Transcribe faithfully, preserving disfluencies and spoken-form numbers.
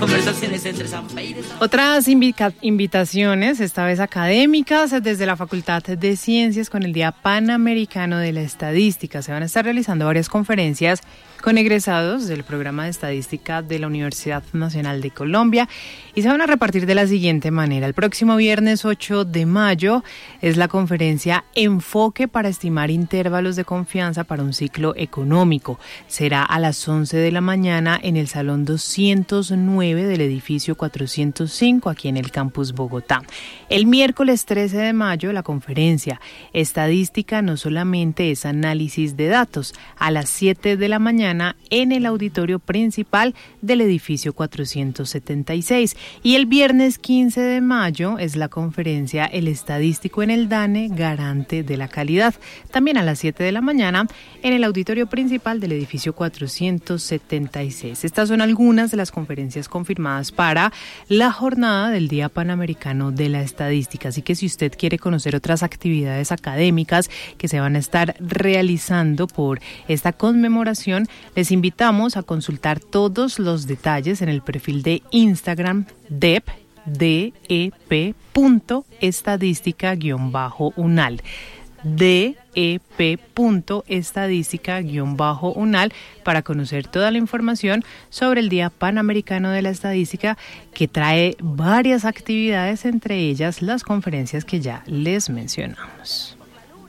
conversaciones entre San Fe y de San... Otras invica- invitaciones, esta vez académicas, desde la Facultad de Ciencias con el Día Panamericano de la Estadística. Se van a estar realizando varias conferencias con egresados del programa de estadística de la Universidad Nacional de Colombia y se van a repartir de la siguiente manera. El próximo viernes ocho de mayo es la conferencia Enfoque para estimar intervalos de confianza para un ciclo económico. Será a las once de la mañana en el salón doscientos nueve del edificio cuatrocientos cinco aquí en el campus Bogotá. El miércoles trece de mayo la conferencia Estadística no solamente es análisis de datos a las siete de la mañana en el auditorio principal del edificio cuatrocientos setenta y seis. Y el viernes quince de mayo es la conferencia El Estadístico en el DANE, garante de la calidad, también a las siete de la mañana en el auditorio principal del edificio cuatrocientos setenta y seis. Estas son algunas de las conferencias confirmadas para la jornada del Día Panamericano de la Estadística. Así que si usted quiere conocer otras actividades académicas que se van a estar realizando por esta conmemoración, les invitamos a consultar todos los detalles en el perfil de Instagram dep, D E P punto estadística guión bajo unal. D E P punto estadística guión bajo unal para conocer toda la información sobre el Día Panamericano de la Estadística, que trae varias actividades, entre ellas las conferencias que ya les mencionamos.